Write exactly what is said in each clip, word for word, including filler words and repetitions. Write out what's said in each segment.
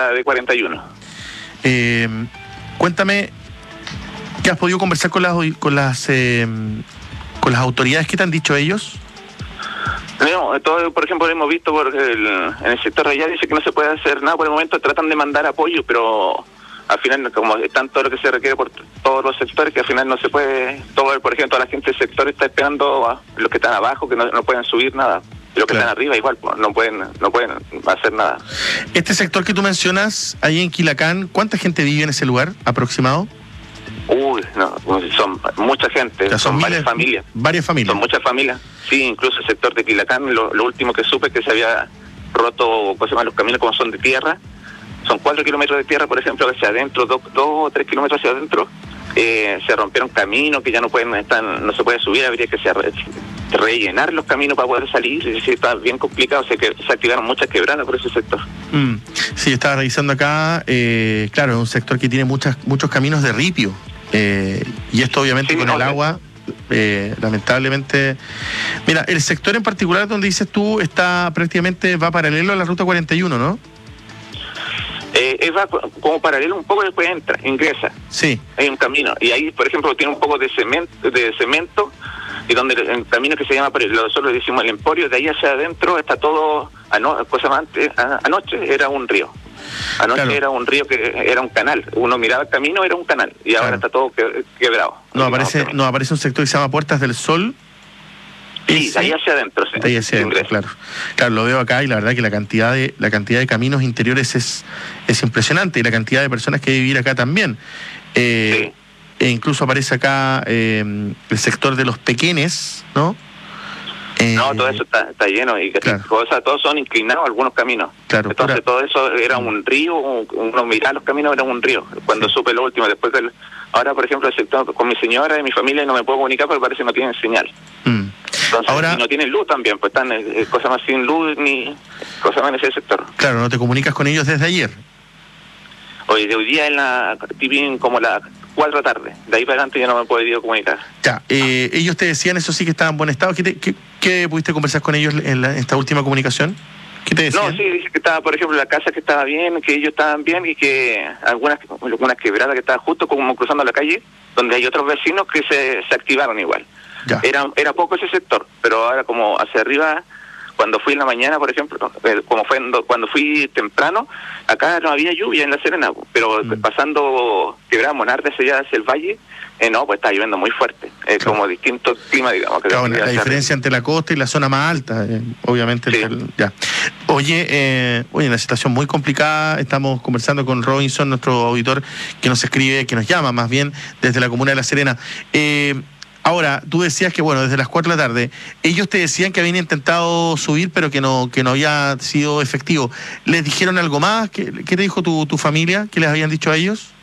ruta de cuarenta y uno. Eh, cuéntame, ¿qué has podido conversar con las con las eh, con las autoridades? ¿Qué te han dicho ellos? No, todo, por ejemplo, hemos visto por el, en el sector de allá dice que no se puede hacer nada por el momento, tratan de mandar apoyo, pero al final, como están todo lo que se requiere por todos los sectores, que al final no se puede, todo, por ejemplo, toda la gente del sector está esperando a los que están abajo, que no, no pueden subir nada. Los que claro. están arriba igual, pues, no pueden no pueden hacer nada. Este sector que tú mencionas, ahí en Quilacán, ¿cuánta gente vive en ese lugar, aproximado? Uy, no, son mucha gente, son, son miles, varias familias. Varias familias. Son muchas familias. Sí, incluso el sector de Quilacán, lo, lo último que supe es que se había roto, ¿cómo se llaman los caminos como son de tierra? Son cuatro kilómetros de tierra, por ejemplo, hacia adentro, dos, dos o tres kilómetros hacia adentro, eh, se rompieron caminos que ya no pueden estar, no se puede subir, habría que se re, rellenar los caminos para poder salir, es decir, está bien complicado, o sea que se activaron muchas quebradas por ese sector. Mm, sí, estaba revisando acá, eh, claro, es un sector que tiene muchas muchos caminos de ripio, eh, y esto obviamente sí, con no, el agua, eh, lamentablemente. Mira, el sector en particular donde dices tú está prácticamente, va paralelo a la ruta cuarenta y uno, ¿no? Eh, va como paralelo un poco, después entra, ingresa. Sí. Hay un camino. Y ahí, por ejemplo, tiene un poco de cemento, de cemento y donde el camino que se llama, nosotros decimos el Emporio, de ahí hacia adentro está todo, ano, cosa antes, anoche era un río. Anoche claro. era un río que era un canal. Uno miraba el camino, era un canal. Y ahora claro. está todo que, quebrado. No aparece, no aparece un sector que se llama Puertas del Sol. Sí, de ahí hacia adentro, sí. De ahí hacia adentro, claro. Claro, lo veo acá y la verdad que la cantidad de la cantidad de caminos interiores es, es impresionante y la cantidad de personas que hay que vivir acá también. Eh, sí. E incluso aparece acá eh, el sector de los pequeños, ¿no? Eh, no, todo eso está, está lleno y claro. cosas, todos son inclinados algunos caminos. Claro, entonces pura... todo eso era un río, uno miraba los caminos, era un río. Cuando sí. supe lo último, después del... Ahora, por ejemplo, el sector con mi señora y mi familia no me puedo comunicar porque parece que no tienen señal. Mm. Entonces, ahora, y no tienen luz también, pues están eh, cosas más sin luz ni cosas más en ese sector. Claro, ¿no te comunicas con ellos desde ayer? Hoy, de hoy día en la bien como las cuatro de la tarde, de ahí para adelante ya no me he podido comunicar. Ya, eh, ellos te decían eso sí que estaban en buen estado. ¿Qué, te, qué, qué pudiste conversar con ellos en, la, en esta última comunicación? ¿Qué te decían? No, sí, dice que estaba, por ejemplo, la casa que estaba bien, que ellos estaban bien y que algunas, algunas quebradas que estaban justo como cruzando la calle, donde hay otros vecinos que se, se activaron igual. Ya. Era, era poco ese sector, pero ahora como hacia arriba, cuando fui en la mañana, por ejemplo, como fue cuando fui temprano, acá no había lluvia en La Serena, pero mm. pasando Quebrada Monarde hacia allá, hacia el valle, eh, no, pues está lloviendo muy fuerte, es claro. como distinto clima, digamos. Que claro, la, la diferencia entre la costa y la zona más alta, eh, obviamente. Sí. El, ya. Oye, eh, oye, una situación muy complicada, estamos conversando con Robinson, nuestro auditor, que nos escribe, que nos llama más bien desde la comuna de La Serena. Eh, Ahora, tú decías que, bueno, desde las cuatro de la tarde, ellos te decían que habían intentado subir, pero que no que no había sido efectivo. ¿Les dijeron algo más? ¿Qué, qué te dijo tu, tu familia? ¿Qué les habían dicho a ellos?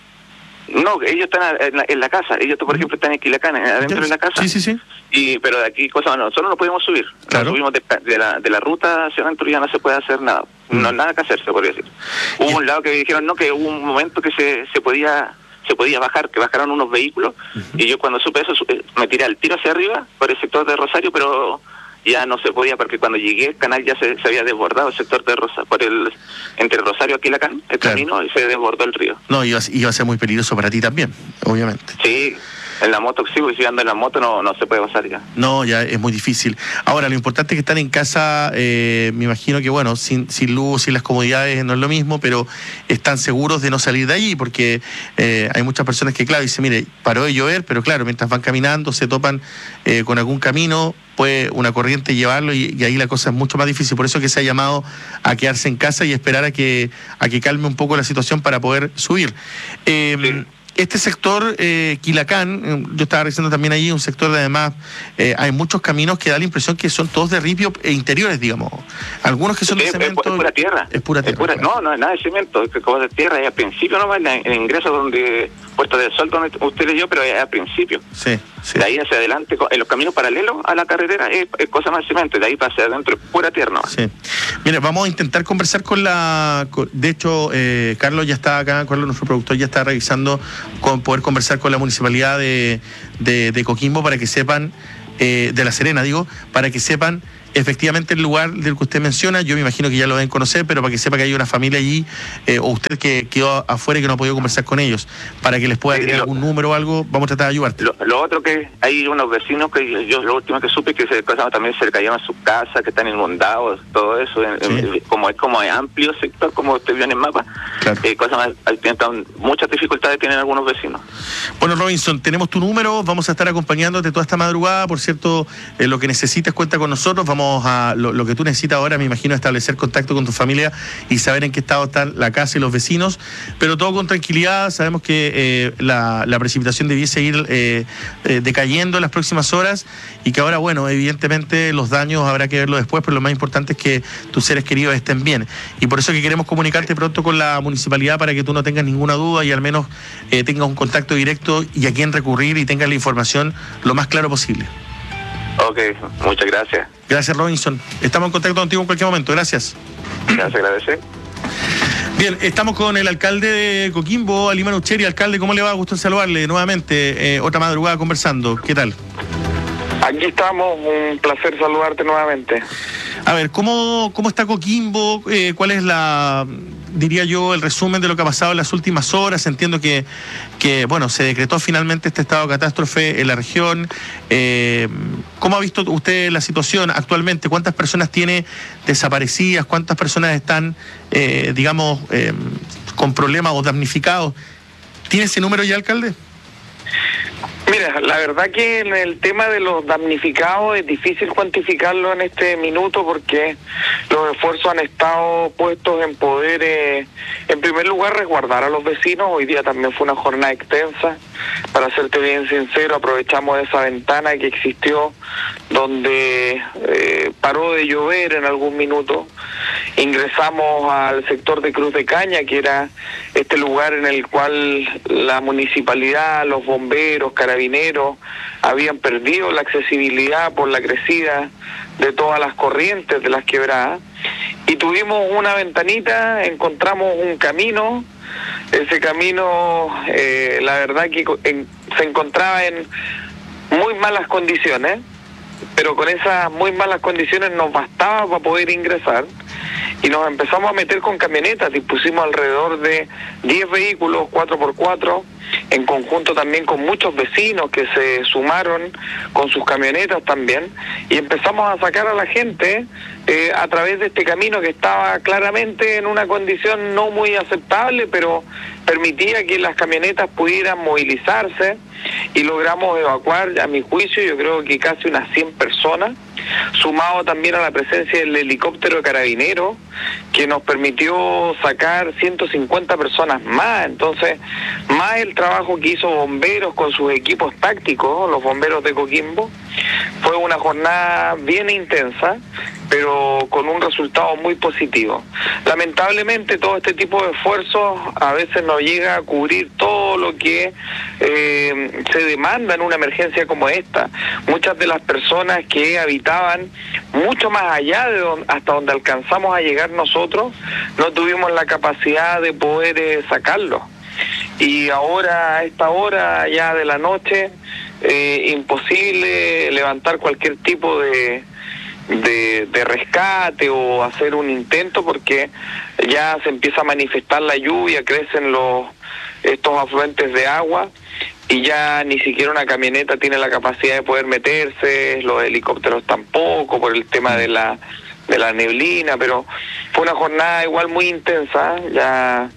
No, ellos están en la, en la casa. Ellos, por ejemplo, están en Quilacán, adentro de la casa. Sí, sí, sí. Y, pero de aquí, cosa, nosotros no podemos subir. Claro. Nos subimos de, de, la, de la ruta hacia adentro y ya no se puede hacer nada. Mm. No nada que hacer, se podría decir. Hubo un lado que dijeron, no, que hubo un momento que se, se podía... se podía bajar, que bajaron unos vehículos, uh-huh. y yo cuando supe eso me tiré al tiro hacia arriba por el sector de Rosario, pero ya no se podía porque cuando llegué el canal ya se, se había desbordado el sector de Rosario, por el entre Rosario y Quilacán, el claro. camino, y se desbordó el río. No, iba, iba a ser muy peligroso para ti también, obviamente. Sí. En la moto, sí, porque si ando en la moto no, no se puede pasar ya. No, ya es muy difícil. Ahora, lo importante es que están en casa, eh, me imagino que, bueno, sin, sin luz, sin las comodidades, no es lo mismo, pero están seguros de no salir de allí, porque eh, hay muchas personas que, claro, dicen, mire, paró de llover, pero claro, mientras van caminando, se topan eh, con algún camino, puede una corriente llevarlo y, y ahí la cosa es mucho más difícil. Por eso que se ha llamado a quedarse en casa y esperar a que, a que calme un poco la situación para poder subir. Eh, sí. Este sector, eh, Quilacán, yo estaba revisando también allí, un sector de además, eh, hay muchos caminos que da la impresión que son todos de ripio e interiores, digamos. Algunos que son sí, de cemento. Es pura tierra. Es pura tierra. Es pura, claro. No, no es nada de cemento, es como de tierra. Y al principio nomás, en el ingreso donde, Puerta del Sol, donde usted leyó, pero es al principio. Sí, sí. De ahí hacia adelante, en los caminos paralelos a la carretera, es, es cosa más de cemento. De ahí para hacia adentro, es pura tierra nomás. Sí. Mire, vamos a intentar conversar con la... Con, de hecho, eh, Carlos ya está acá, Carlos, nuestro productor, ya está revisando con poder conversar con la municipalidad de, de, de Coquimbo para que sepan, eh, de La Serena, digo, para que sepan efectivamente el lugar del que usted menciona, yo me imagino que ya lo deben conocer, pero para que sepa que hay una familia allí, eh, o usted que quedó afuera y que no ha podido conversar con ellos, para que les pueda tener algún número o algo, vamos a tratar de ayudarte. Lo, lo otro que hay unos vecinos que yo lo último que supe que se también se le cayeron a sus casas, que están inundados, todo eso, sí. en, como es como es amplio sector, como usted vio en el mapa, claro. eh, cosas más, tienen muchas dificultades tienen algunos vecinos. Bueno, Robinson, tenemos tu número, vamos a estar acompañándote toda esta madrugada, por cierto, eh, lo que necesites cuenta con nosotros, vamos a, lo, lo que tú necesitas ahora, me imagino, establecer contacto con tu familia y saber en qué estado están la casa y los vecinos, pero todo con tranquilidad, sabemos que eh, la, la precipitación debiese ir eh, eh, decayendo en las próximas horas y que ahora, bueno, evidentemente los daños habrá que verlo después, pero lo más importante es que tus seres queridos estén bien. Y por eso que queremos comunicarte pronto con la municipalidad para que tú no tengas ninguna duda y al menos eh, tengas un contacto directo y a quién recurrir y tengas la información lo más claro posible. Ok, muchas gracias. Gracias, Robinson. Estamos en contacto contigo en cualquier momento. Gracias. Gracias, agradece. Bien, estamos con el alcalde de Coquimbo, Alimán Ucheri. Alcalde, ¿cómo le va? Gusto en saludarle nuevamente. Eh, otra madrugada conversando. ¿Qué tal? Aquí estamos, un placer saludarte nuevamente. A ver, ¿cómo, cómo está Coquimbo? Eh, ¿Cuál es la, diría yo, el resumen de lo que ha pasado en las últimas horas? Entiendo que, que bueno, se decretó finalmente este estado de catástrofe en la región. Eh, ¿Cómo ha visto usted la situación actualmente? ¿Cuántas personas tiene desaparecidas? ¿Cuántas personas están, eh, digamos, eh, con problemas o damnificados? ¿Tiene ese número ya, alcalde? Mira, la verdad que en el tema de los damnificados es difícil cuantificarlo en este minuto porque los esfuerzos han estado puestos en poder, eh, en primer lugar, resguardar a los vecinos. Hoy día también fue una jornada extensa. Para serte bien sincero, aprovechamos esa ventana que existió donde eh, paró de llover en algún minuto. Ingresamos al sector de Cruz de Caña, que era este lugar en el cual la municipalidad, los bomberos, carabineros, habían perdido la accesibilidad por la crecida de todas las corrientes de las quebradas. Y tuvimos una ventanita, encontramos un camino. Ese camino, eh, la verdad que en, se encontraba en muy malas condiciones, pero con esas muy malas condiciones nos bastaba para poder ingresar. Y nos empezamos a meter con camionetas, dispusimos alrededor de diez vehículos cuatro por cuatro, en conjunto también con muchos vecinos que se sumaron con sus camionetas también, y empezamos a sacar a la gente eh, a través de este camino que estaba claramente en una condición no muy aceptable, pero permitía que las camionetas pudieran movilizarse, y logramos evacuar, a mi juicio, yo creo que casi unas cien personas, sumado también a la presencia del helicóptero de carabineros, que nos permitió sacar ciento cincuenta personas más. Entonces, más el trabajo que hizo bomberos con sus equipos tácticos, los bomberos de Coquimbo, fue una jornada bien intensa, pero con un resultado muy positivo. Lamentablemente todo este tipo de esfuerzos a veces no llega a cubrir todo lo que eh, se demanda en una emergencia como esta. Muchas de las personas que habitaban mucho más allá de donde, hasta donde alcanzamos a llegar nosotros, no tuvimos la capacidad de poder eh, sacarlos. Y ahora, a esta hora ya de la noche, eh, imposible levantar cualquier tipo de De, de rescate o hacer un intento porque ya se empieza a manifestar la lluvia, crecen los estos afluentes de agua y ya ni siquiera una camioneta tiene la capacidad de poder meterse, los helicópteros tampoco por el tema de la de la neblina, pero fue una jornada igual muy intensa. Ya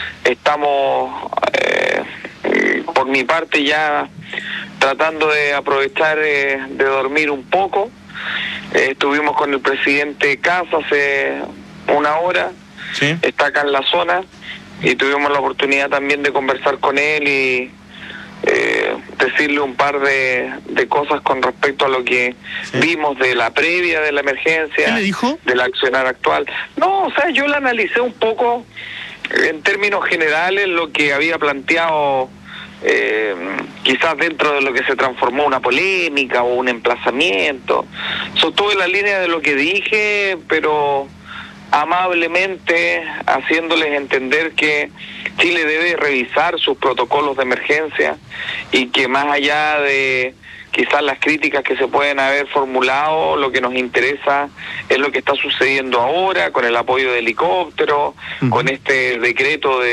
estamos eh, por mi parte ya tratando de aprovechar eh, de dormir un poco. Eh, estuvimos con el presidente Casa hace una hora, ¿sí? Está acá en la zona y tuvimos la oportunidad también de conversar con él y eh, decirle un par de, de cosas con respecto a lo que ¿sí? vimos de la previa de la emergencia. ¿Qué le dijo? Del accionar actual. No, o sea, yo la analicé un poco en términos generales lo que había planteado. Eh, quizás dentro de lo que se transformó una polémica o un emplazamiento. Sostuve la línea de lo que dije, pero amablemente haciéndoles entender que Chile debe revisar sus protocolos de emergencia y que más allá de quizás las críticas que se pueden haber formulado, lo que nos interesa es lo que está sucediendo ahora, con el apoyo de helicópteros, uh-huh. con este decreto de